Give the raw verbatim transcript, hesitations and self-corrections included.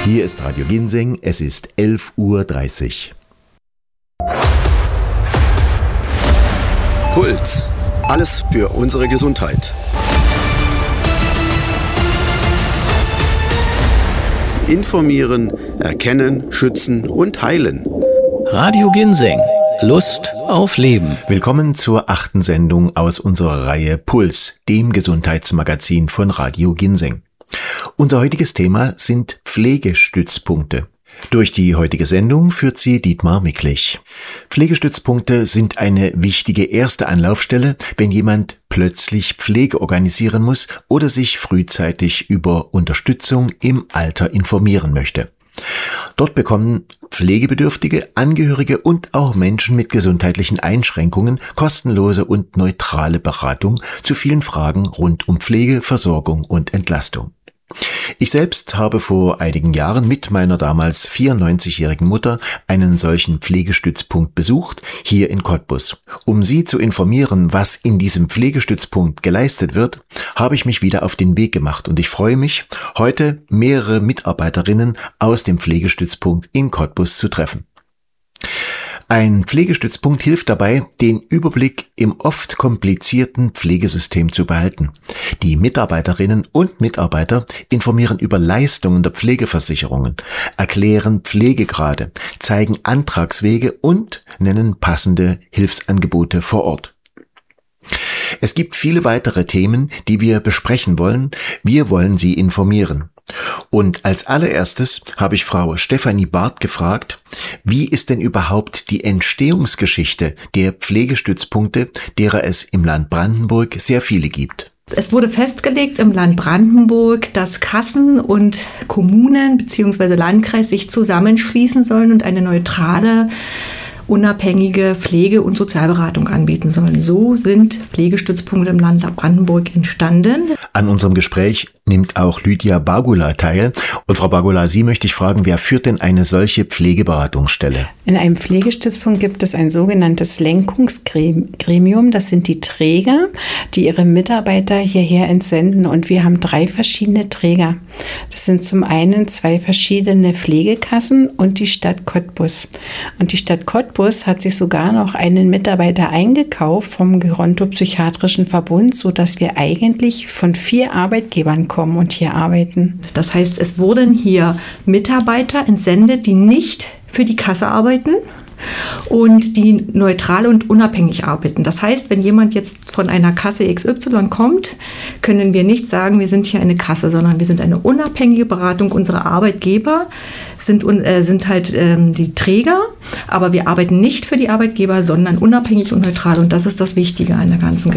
Hier ist Radio Ginseng, es ist elf Uhr dreißig. Puls. Alles für unsere Gesundheit. Informieren, erkennen, schützen und heilen. Radio Ginseng. Lust auf Leben. Willkommen zur achten Sendung aus unserer Reihe Puls, dem Gesundheitsmagazin von Radio Ginseng. Unser heutiges Thema sind Pflegestützpunkte. Durch die heutige Sendung führt sie Dietmar Micklich. Pflegestützpunkte sind eine wichtige erste Anlaufstelle, wenn jemand plötzlich Pflege organisieren muss oder sich frühzeitig über Unterstützung im Alter informieren möchte. Dort bekommen Pflegebedürftige, Angehörige und auch Menschen mit gesundheitlichen Einschränkungen kostenlose und neutrale Beratung zu vielen Fragen rund um Pflege, Versorgung und Entlastung. Ich selbst habe vor einigen Jahren mit meiner damals vierundneunzigjährigen Mutter einen solchen Pflegestützpunkt besucht, hier in Cottbus. Um Sie zu informieren, was in diesem Pflegestützpunkt geleistet wird, habe ich mich wieder auf den Weg gemacht und ich freue mich, heute mehrere Mitarbeiterinnen aus dem Pflegestützpunkt in Cottbus zu treffen. Ein Pflegestützpunkt hilft dabei, den Überblick im oft komplizierten Pflegesystem zu behalten. Die Mitarbeiterinnen und Mitarbeiter informieren über Leistungen der Pflegeversicherungen, erklären Pflegegrade, zeigen Antragswege und nennen passende Hilfsangebote vor Ort. Es gibt viele weitere Themen, die wir besprechen wollen. Wir wollen Sie informieren. Und als allererstes habe ich Frau Stefanie Barth gefragt, wie ist denn überhaupt die Entstehungsgeschichte der Pflegestützpunkte, derer es im Land Brandenburg sehr viele gibt? Es wurde festgelegt im Land Brandenburg, dass Kassen und Kommunen bzw. Landkreis sich zusammenschließen sollen und eine neutrale, unabhängige Pflege- und Sozialberatung anbieten sollen. So sind Pflegestützpunkte im Land Brandenburg entstanden. An unserem Gespräch nimmt auch Lydia Bagula teil. Und Frau Bagula, Sie möchte ich fragen, wer führt denn eine solche Pflegeberatungsstelle? In einem Pflegestützpunkt gibt es ein sogenanntes Lenkungsgremium. Das sind die Träger, die ihre Mitarbeiter hierher entsenden. Und wir haben drei verschiedene Träger. Das sind zum einen zwei verschiedene Pflegekassen und die Stadt Cottbus. Und die Stadt Cottbus hat sich sogar noch einen Mitarbeiter eingekauft vom Gerontopsychiatrischen Verbund, sodass wir eigentlich von vier Arbeitgebern kommen und hier arbeiten. Das heißt, es wurden hier Mitarbeiter entsendet, die nicht für die Kasse arbeiten und die neutral und unabhängig arbeiten. Das heißt, wenn jemand jetzt von einer Kasse X Y kommt, können wir nicht sagen, wir sind hier eine Kasse, sondern wir sind eine unabhängige Beratung. Unsere Arbeitgeber sind, äh, sind halt ähm, die Träger, aber wir arbeiten nicht für die Arbeitgeber, sondern unabhängig und neutral. Und das ist das Wichtige an der ganzen